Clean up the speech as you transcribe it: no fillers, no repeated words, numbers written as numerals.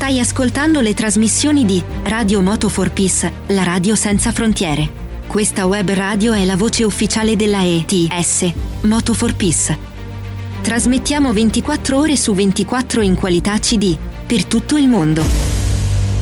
Stai ascoltando le trasmissioni di Radio Moto for Peace, la radio senza frontiere. Questa web radio è la voce ufficiale della ETS, Moto for Peace. Trasmettiamo 24 ore su 24 in qualità CD, per tutto il mondo.